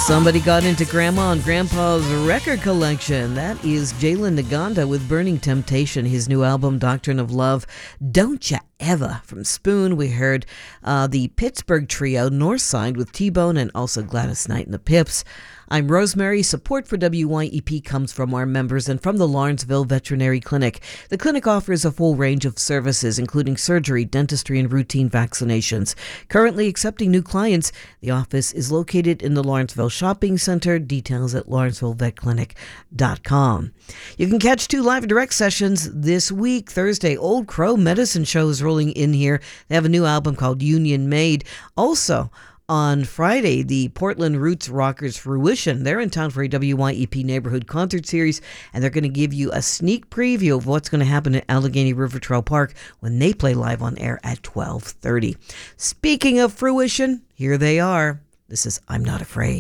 Somebody got into Grandma and Grandpa's record collection. That is Jalen Naganda with Burning Temptation, his new album, Doctrine of Love. Don't Ya Ever. From Spoon, we heard the Pittsburgh trio, Northside with T-Bone and also Gladys Knight and the Pips. I'm Rosemary. Support for WYEP comes from our members and from the Lawrenceville Veterinary Clinic. The clinic offers a full range of services, including surgery, dentistry, and routine vaccinations. Currently accepting new clients, the office is located in the Lawrenceville Shopping Center. Details at lawrencevillevetclinic.com. You can catch 2 live direct sessions this week. Thursday, Old Crow Medicine Show is rolling in here. They have a new album called Union Made. Also, on Friday, the Portland Roots Rockers Fruition. They're in town for a WYEP neighborhood concert series, and they're going to give you a sneak preview of what's going to happen at Allegheny River Trail Park when they play live on air at 12:30. Speaking of Fruition, here they are. This is I'm Not Afraid.